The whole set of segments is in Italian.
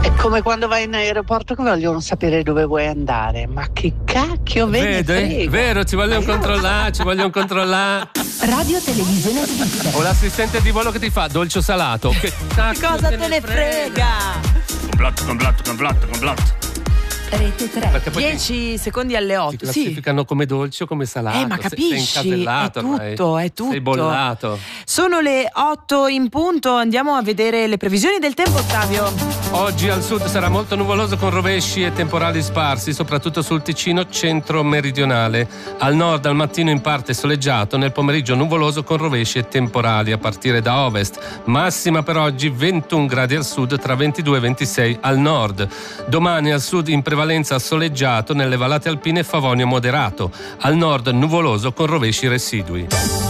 È come quando vai in aeroporto che vogliono sapere dove vuoi andare. Ma che cacchio vedi? Vero, ci vogliono controllare. Radio Televisione Svizzera. O l'assistente di volo che ti fa dolce o salato. Che cosa te ne frega? Complotto. Rete 3. 10 secondi alle 8. Ti classificano come dolce o come salato. Ma capisci? Sei incasellato, è tutto. Sei bollato. Sono le 8 in punto. Andiamo a vedere le previsioni del tempo, Ottavio. Oggi al sud sarà molto nuvoloso con rovesci e temporali sparsi, soprattutto sul Ticino centro-meridionale. Al nord al mattino in parte soleggiato, nel pomeriggio nuvoloso con rovesci e temporali a partire da ovest. Massima per oggi 21 gradi al sud, tra 22 e 26 al nord. Domani al sud in prevalenza soleggiato, nelle vallate alpine favonio moderato. Al nord nuvoloso con rovesci residui.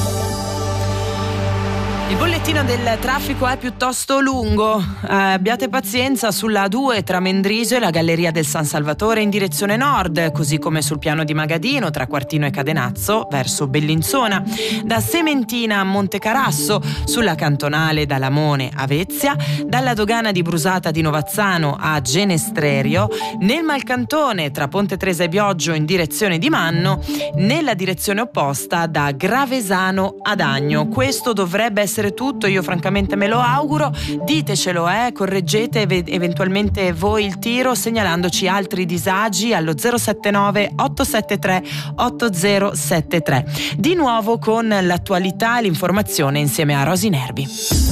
Il bollettino del traffico è piuttosto lungo. Abbiate pazienza sulla A2 tra Mendrisio e la Galleria del San Salvatore in direzione nord, così come sul piano di Magadino tra Quartino e Cadenazzo verso Bellinzona. Da Sementina a Montecarasso, sulla cantonale da Lamone a Vezia, dalla dogana di Brusata di Novazzano a Genestrerio, nel Malcantone tra Ponte Tresa e Bioggio in direzione di Manno, nella direzione opposta da Gravesano ad Agno. Questo dovrebbe essere tutto, io francamente me lo auguro. Ditecelo, correggete eventualmente voi il tiro segnalandoci altri disagi allo 079 873 8073. Di nuovo con l'attualità e l'informazione insieme a Rosy Nervi.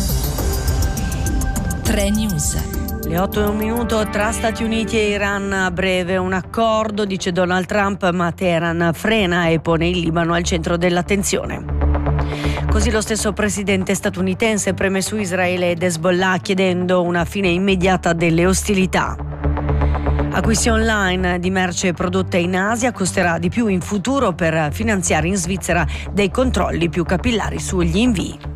3 News. Le 8:01 tra Stati Uniti e Iran, a breve un accordo, dice Donald Trump, ma Teheran frena e pone il Libano al centro dell'attenzione. Così lo stesso presidente statunitense preme su Israele ed Hezbollah chiedendo una fine immediata delle ostilità. Acquisti online di merce prodotta in Asia costerà di più in futuro per finanziare in Svizzera dei controlli più capillari sugli invii.